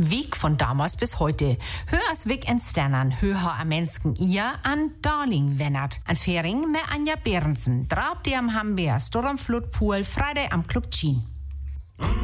Weg von damals bis heute. Hör as Weg in Sternan, hör am Menschen ihr an Darling Wennert, an Fering mit Anja Behrensen, Draub die am Hambeer, Sturmflutpool, Freitag am Club Chin.